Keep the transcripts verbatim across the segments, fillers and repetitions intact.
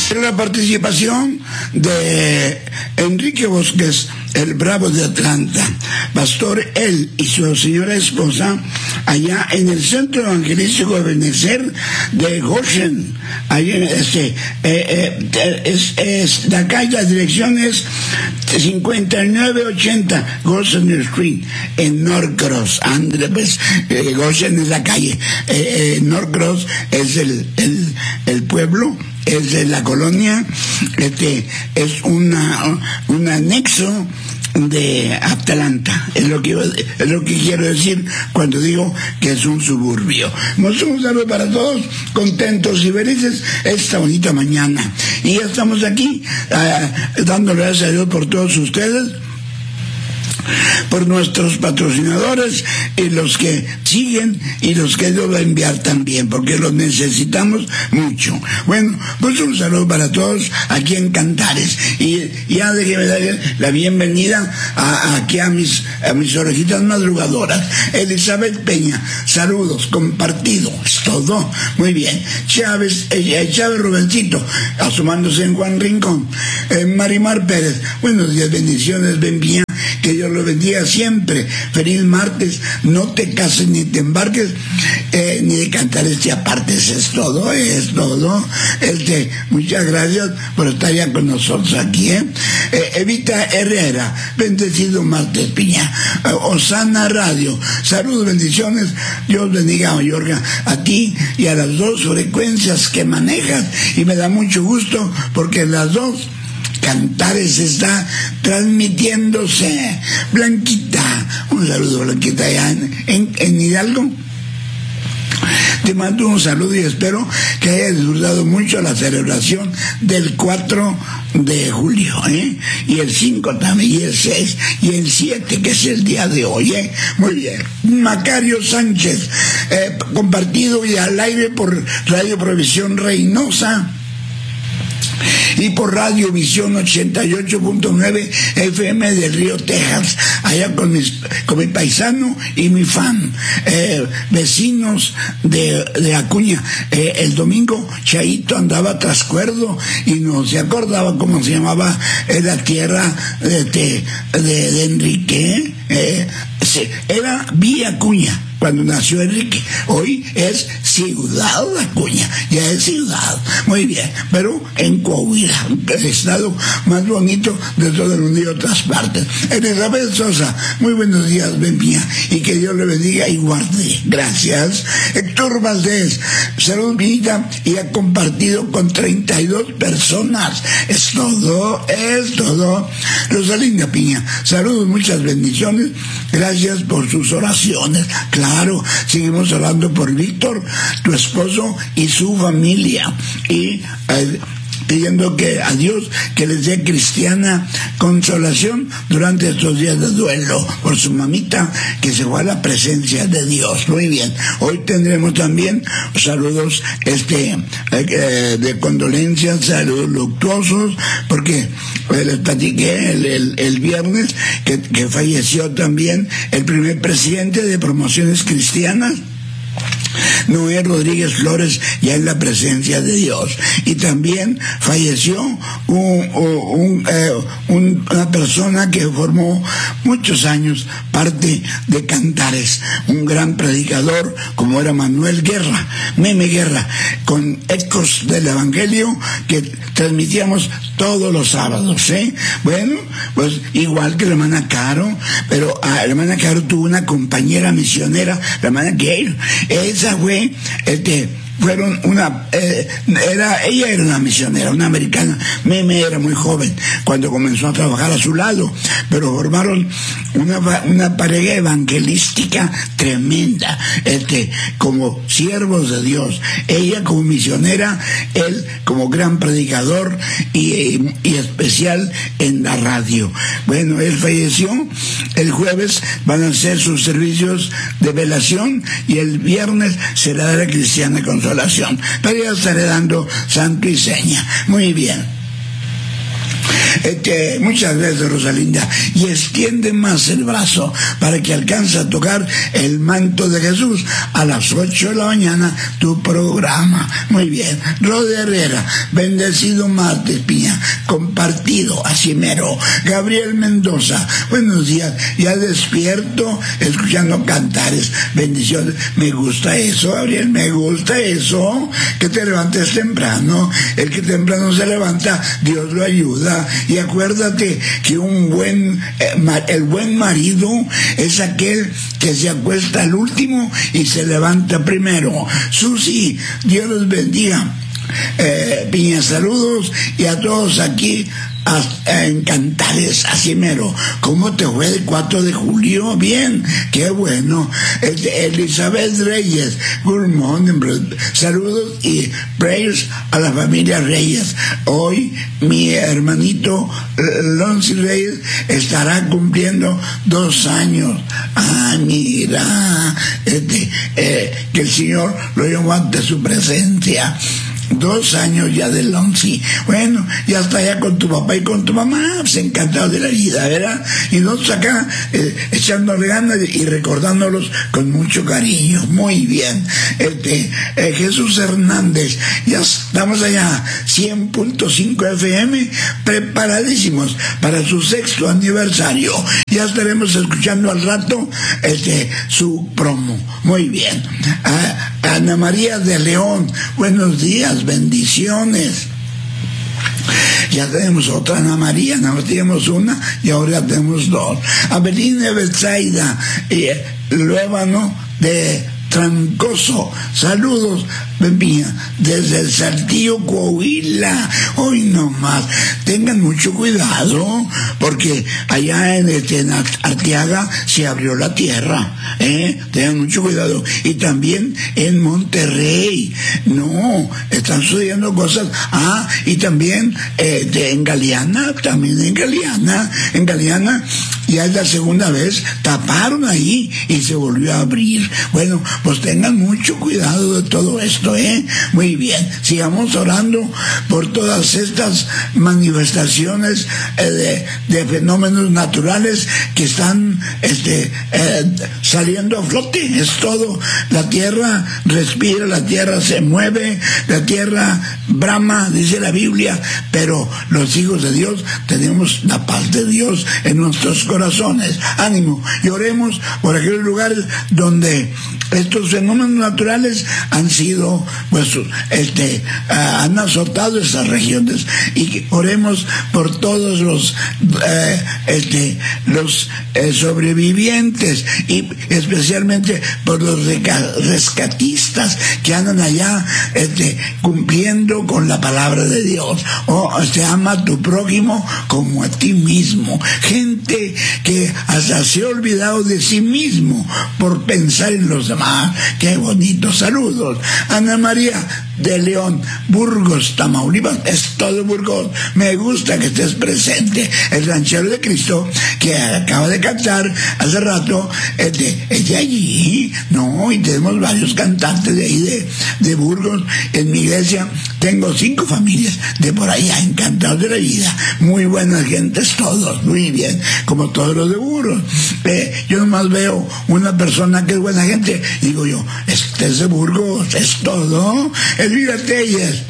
La participación de Enrique Bosques, el Bravo de Atlanta, pastor él y su señora esposa, allá en el Centro Evangelístico de Benecer de Goshen, allá en este, eh, eh, es, es, la calle, la dirección es cincuenta y nueve ochenta Goshen Street, en Norcross. André, pues, eh, Goshen es la calle, eh, eh, Norcross es el, el, el pueblo, es de la colonia, este, es una, un anexo de Atlanta, es lo que es lo que quiero decir cuando digo que es un suburbio. Nos un saludo para todos, contentos y felices esta bonita mañana, y ya estamos aquí uh, dando gracias a Dios por todos ustedes, por nuestros patrocinadores y los que siguen y los que Dios va a enviar también, porque los necesitamos mucho. Bueno, pues un saludo para todos aquí en Cantares, y ya déjeme darle la bienvenida a, a aquí a mis, a mis orejitas madrugadoras. Elizabeth Peña, saludos, compartido, es todo, muy bien. Chávez, eh, Chávez Rubencito, asomándose en Juan Rincón. eh, Marimar Pérez, buenos días, bendiciones, benvía, que Dios lo bendiga siempre. Feliz martes, no te cases ni te embarques, eh, ni de Cantares te apartes, es todo, es todo. Este, muchas gracias por estar ya con nosotros aquí, ¿eh? Eh, Evita Herrera, bendecido martes, Piña. eh, Osana Radio, saludos, bendiciones, Dios bendiga, Mayorga, a ti y a las dos frecuencias que manejas, y me da mucho gusto porque las dos Cantares está transmitiéndose. Blanquita, un saludo, Blanquita, allá en, en, en Hidalgo. Te mando un saludo y espero que hayas disfrutado mucho la celebración del cuatro de julio, ¿eh? Y el cinco también, y el seis, y el siete, que es el día de hoy, ¿eh? Muy bien. Macario Sánchez, eh, compartido y al aire por Radio Provisión Reynosa y por Radio Visión ochenta y ocho punto nueve F M del Río, Texas, allá con, mis, con mi paisano y mi fan, eh, vecinos de, de Acuña. Eh, el domingo Chaito andaba tras cuerdo y no se acordaba cómo se llamaba eh, la tierra de, de, de, de Enrique. Eh, era Villa Acuña cuando nació Enrique, hoy es Ciudad Acuña, ya es ciudad, muy bien, pero en Coahuila, el estado más bonito de todo el mundo y otras partes. Elizabeth Sosa, muy buenos días, benvía, y que Dios le bendiga y guarde, gracias. Héctor Valdés, salud, vida, y ha compartido con treinta y dos personas, es todo, es todo. Rosalinda Piña, saludos, muchas bendiciones, gracias por sus oraciones. Claro, seguimos orando por Víctor, tu esposo y su familia, y eh, pidiendo que a Dios que les dé cristiana consolación durante estos días de duelo por su mamita que se fue a la presencia de Dios. Muy bien, hoy tendremos también saludos este eh, de condolencias, saludos luctuosos, porque eh, les platiqué el, el, el viernes que, que falleció también el primer presidente de Promociones Cristianas, Noé Rodríguez Flores, ya en la presencia de Dios. Y también falleció un, un, eh, un, una persona que formó muchos años parte de Cantares, un gran predicador como era Manuel Guerra, Meme Guerra, con ecos del Evangelio que transmitíamos todos los sábados, ¿eh? Bueno, pues igual que la hermana Caro, pero ah, la hermana Caro tuvo una compañera misionera, la hermana Gail. Esa fue, este, fueron una, eh, era, ella era una misionera, una americana. Meme era muy joven cuando comenzó a trabajar a su lado, pero formaron una, una pareja evangelística tremenda, este, como siervos de Dios. Ella como misionera, él como gran predicador y, y especial en la radio. Bueno, él falleció. El jueves van a hacer sus servicios de velación y el viernes será la cristiana consolación. Pero ya estaré dando santo y seña. Muy bien. Este, muchas veces, Rosalinda, y extiende más el brazo para que alcance a tocar el manto de Jesús a las ocho de la mañana, tu programa. Muy bien. Rode Herrera, bendecido martes, Piña, compartido, así mero. Gabriel Mendoza, buenos días, ya despierto, escuchando cantares, bendiciones. Me gusta eso, Gabriel, me gusta eso, que te levantes temprano. El que temprano se levanta, Dios lo ayuda. Y acuérdate que un buen eh, el buen marido es aquel que se acuesta al último y se levanta primero. Susi, Dios los bendiga. Eh, Piña, saludos, y a todos aquí en Cantares, así mero. ¿Cómo te fue el cuatro de julio? Bien, qué bueno. Elizabeth Reyes, good morning, saludos y prayers a la familia Reyes. Hoy mi hermanito Lonzi Reyes estará cumpliendo dos años. Ah, mira, este, eh, que el Señor lo llevó ante su presencia. Dos años ya de Lonzi. Bueno, ya está allá con tu papá y con tu mamá, pues encantados de la vida, ¿verdad? Y nosotros acá eh, echándole ganas y recordándolos con mucho cariño. Muy bien. Este, eh, Jesús Hernández, ya estamos allá, cien punto cinco F M, preparadísimos para su sexto aniversario. Ya estaremos escuchando al rato este, su promo. Muy bien. Ah, Ana María de León, buenos días, bendiciones. Ya tenemos otra Ana María, nada más tenemos una y ahora tenemos dos. Abeline Betsaida, eh, Luébano de Trancoso, saludos, Pepina, desde el Saltillo, Coahuila. Hoy nomás, tengan mucho cuidado, porque allá en, este, en Arteaga se abrió la tierra, ¿eh? Tengan mucho cuidado. Y también en Monterrey, no, están sucediendo cosas. Ah, y también eh, de, en Galeana, también en Galeana, en Galeana, ya es la segunda vez, taparon ahí y se volvió a abrir. Bueno, pues tengan mucho cuidado de todo esto, ¿eh? Muy bien, sigamos orando por todas estas manifestaciones eh, de, de fenómenos naturales que están este, eh, saliendo a flote. Es todo, la tierra respira, la tierra se mueve, la tierra brama, dice la Biblia, pero los hijos de Dios tenemos la paz de Dios en nuestros corazones. Ánimo, y oremos por aquellos lugares donde estos fenómenos naturales han sido, pues, este, uh, han azotado esas regiones, y oremos por todos los, uh, este, los uh, sobrevivientes, y especialmente por los rescatistas que andan allá, este, cumpliendo con la palabra de Dios. O oh, se ama a tu prójimo como a ti mismo. Gente que hasta se ha olvidado de sí mismo por pensar en los demás. Qué bonito. Saludos. Ana María de León, Burgos, Tamaulipas, es todo Burgos. Me gusta que estés presente. El ranchero de Cristo, que acaba de cantar hace rato, es de, es de allí, no, y tenemos varios cantantes de ahí, de, de Burgos. En mi iglesia tengo cinco familias de por allá, encantados de la vida, muy buenas gentes todos, muy bien, como todos los de Burgos. Eh, yo nomás veo una persona que es buena gente, digo yo, este es de Burgos, es todo. Elvira Telles,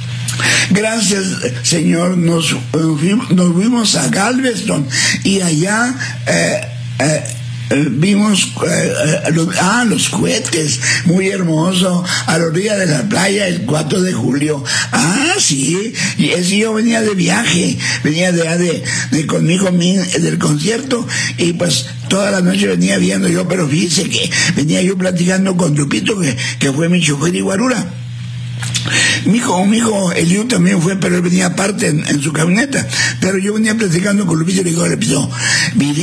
gracias, Señor, nos, nos fuimos a Galveston y allá eh, eh, vimos eh, los, ah, los cohetes, muy hermoso, a la orilla de la playa el cuatro de julio. Ah, sí, y ese yo venía de viaje, venía de, de, de conmigo del concierto, y pues toda la noche venía viendo yo, pero fíjese que venía yo platicando con Lupito, que, que fue mi chofer y guarura. Mi hijo, mi hijo Eliú también fue, pero él venía aparte en, en su camioneta. Pero yo venía platicando con Lupito y le digo, Lupito, mire,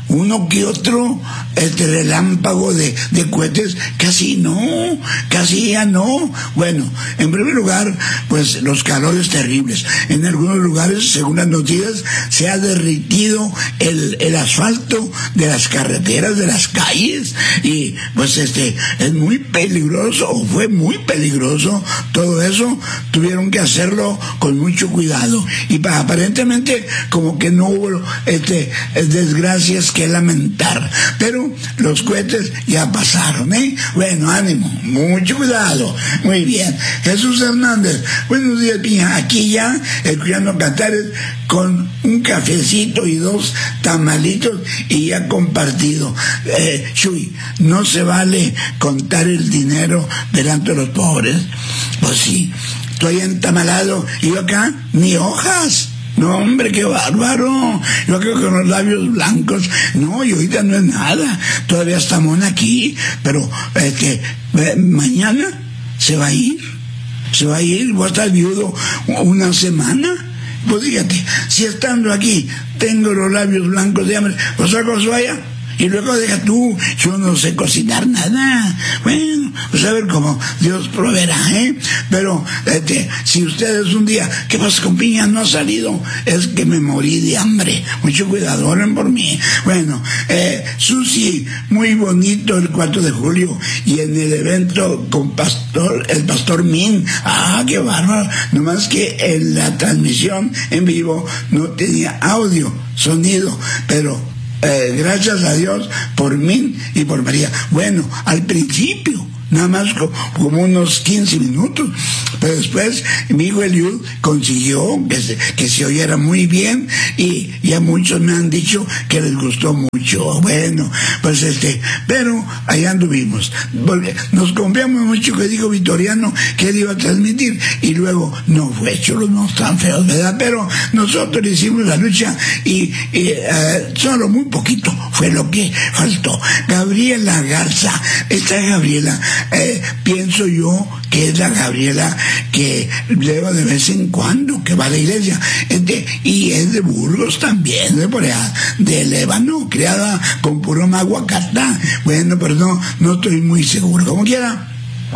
uno que otro este relámpago de, de cohetes, casi no, casi ya no. Bueno, en primer lugar, pues los calores terribles. En algunos lugares, según las noticias, se ha derritido el, el asfalto de las carreteras, de las calles, y pues este, es muy peligroso, o fue muy peligroso todo eso. Tuvieron que hacerlo con mucho cuidado, y pa, aparentemente como que no hubo este, desgracias que lamentar, pero los cohetes ya pasaron, ¿eh? Bueno, ánimo, mucho cuidado. Muy bien. Jesús Hernández, buenos días, Piña. Aquí ya, escuchando Cantares, con un cafecito y dos tamalitos, y ya compartido. Eh, Chuy, no se vale contar el dinero delante de los pobres. Pues sí, estoy entamalado, y yo acá, ni hojas. No, hombre, qué bárbaro. Yo creo que con los labios blancos. No, y ahorita no es nada. Todavía estamos aquí. Pero, este, eh, mañana se va a ir. Se va a ir. Voy a estar viudo una semana. Pues fíjate, si estando aquí tengo los labios blancos de hambre, pues saco su vaya. Y luego deja tú, yo no sé cocinar nada. Bueno, pues a ver cómo Dios proveerá, ¿eh? Pero, este, si ustedes un día, ¿qué pasa con Piña? No ha salido, es que me morí de hambre. Mucho cuidado, oren por mí. Bueno, eh, Susi, muy bonito el cuatro de julio, y en el evento con pastor, el pastor Min. Ah, qué bárbaro. Nomás que en la transmisión en vivo no tenía audio, sonido, pero Eh, gracias a Dios por mí y por María. Bueno, al principio nada más como unos quince minutos, pero después mi hijo Eliud consiguió que se, que se oyera muy bien, y ya muchos me han dicho que les gustó mucho. Bueno, pues este, pero allá anduvimos, porque nos confiamos mucho que dijo Vitoriano que él iba a transmitir, y luego no fue, chulos, no están feos, ¿verdad? Pero nosotros hicimos la lucha, y, y uh, solo muy poquito fue lo que faltó. Gabriela Garza, esta Gabriela, Eh, pienso yo que es la Gabriela que leo de vez en cuando, que va a la iglesia, este, y es de Burgos también, de por allá, de Lébano, criada con puro maguacatá. Bueno, pero no, no estoy muy seguro. Como quiera,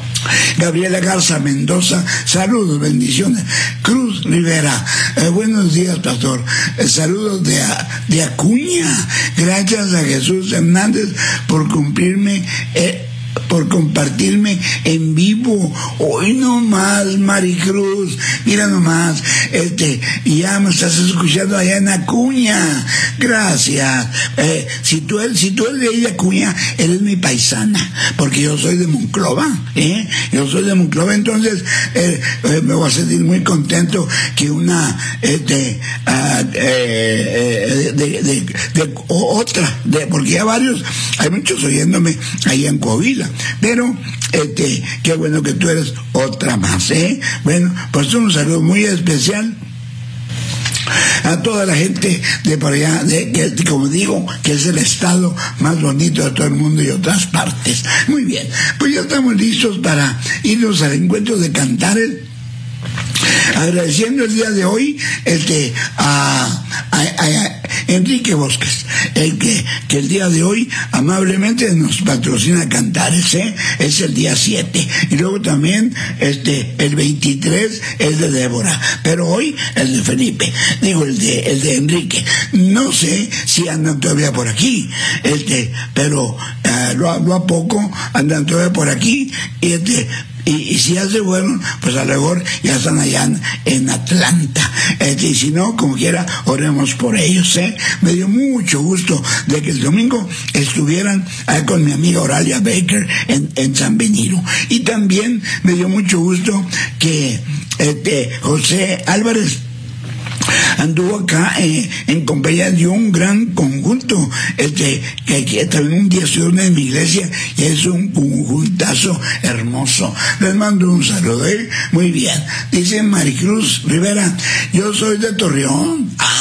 Gabriela Garza Mendoza, saludos, bendiciones. Cruz Rivera, eh, buenos días, pastor. Eh, saludos de, de Acuña. Gracias a Jesús Hernández por cumplirme eh, por compartirme en vivo. Hoy nomás, Maricruz, mira nomás, este, ya me estás escuchando allá en Acuña. Gracias. Eh, si tú eres, si tú eres de ahí de Acuña, eres mi paisana, porque yo soy de Monclova, ¿eh? Yo soy de Monclova, entonces eh, eh, me voy a sentir muy contento que una, este, uh, eh, de, de, de, de otra, de, porque ya varios, hay muchos oyéndome ahí en Coahuila. Pero, este, qué bueno que tú eres otra más, ¿eh? Bueno, pues un saludo muy especial a toda la gente de por allá, de, que, como digo, que es el estado más bonito de todo el mundo y otras partes. Muy bien, pues ya estamos listos para irnos al encuentro de Cantares, agradeciendo el día de hoy este a, a, a Enrique Bosques, el que, que el día de hoy amablemente nos patrocina Cantares, ¿eh? Es el día siete, y luego también este el veintitrés es de Débora, pero hoy el de Felipe, digo el de el de Enrique. No sé si andan todavía por aquí, este, pero uh, lo, lo a poco andan todavía por aquí, y este Y, y si ya se fueron, pues a lo mejor ya están allá en, en Atlanta. Este, y si no, como quiera, oremos por ellos, ¿eh? Me dio mucho gusto de que el domingo estuvieran ahí con mi amiga Oralia Baker en, en San Benito. Y también me dio mucho gusto que este, José Álvarez anduvo acá eh, en compañía de un gran conjunto, este, que, que también un día estuvo en mi iglesia, y es un conjuntazo hermoso. Les mando un saludo, ¿eh? Muy bien. Dice Maricruz Rivera, yo soy de Torreón. Ah,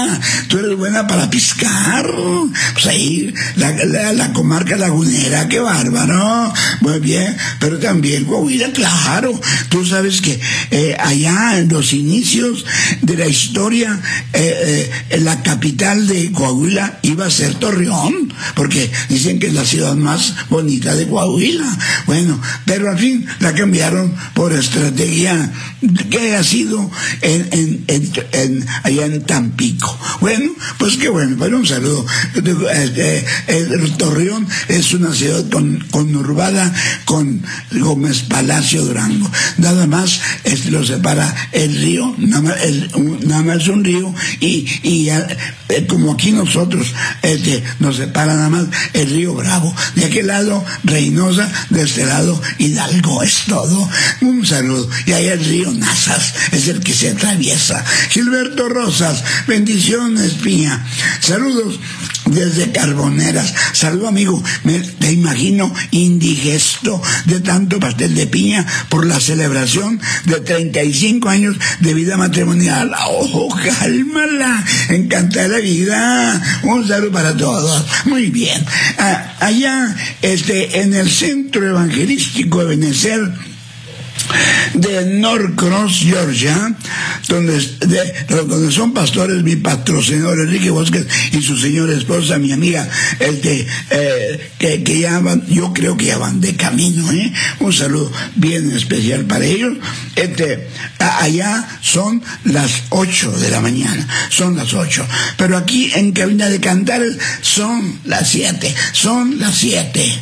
Coahuila, tú eres buena para piscar. Pues ahí, la, la, la comarca lagunera, qué bárbaro. Muy bien, pero también Coahuila, claro. Tú sabes que eh, allá en los inicios de la historia, eh, eh, la capital de Coahuila iba a ser Torreón, porque dicen que es la ciudad más bonita de Coahuila. Bueno, pero al fin la cambiaron por estrategia que ha sido en, en, en, en allá en Tampico. Bueno, pues qué bueno, pues un saludo. Eh, eh, el Torreón es una ciudad con, conurbada con Gómez Palacio Durango. Nada más es, lo separa el río, nada más, el, un, nada más un río, y, y eh, como aquí nosotros este, nos separa nada más el río Bravo. De aquel lado Reynosa, de este lado Hidalgo, es todo. Un saludo. Y ahí el río Nazas es el que se atraviesa. Gilberto Rosas, bendiciones, Piña. Saludos desde Carboneras. Saludo, amigo. Me te imagino indigesto de tanto pastel de piña por la celebración de treinta y cinco años de vida matrimonial. ¡Oh, cálmala! Encanta la vida. Un saludo para todos. Muy bien. Ah, allá, este, en el Centro Evangelístico de Benecer de Norcross, Georgia, donde, de, donde son pastores mi patrocinador Enrique Vázquez y su señora esposa, mi amiga, este, eh, que, que ya van, yo creo que ya van de camino, ¿eh? Un saludo bien especial para ellos. Este, allá son las ocho de la mañana, son las ocho, pero aquí en Cabina de Cantares son las siete, son las siete.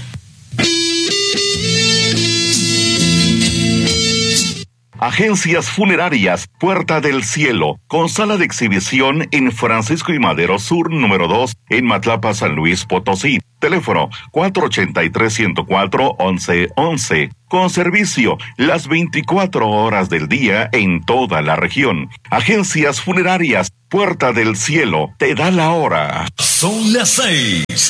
Agencias Funerarias Puerta del Cielo, con sala de exhibición en Francisco y Madero Sur, número dos, en Matlapa, San Luis Potosí. Teléfono cuatro ochenta y tres, ciento cuatro, once once. Con servicio las veinticuatro horas del día en toda la región. Agencias Funerarias Puerta del Cielo, te da la hora. Son las seis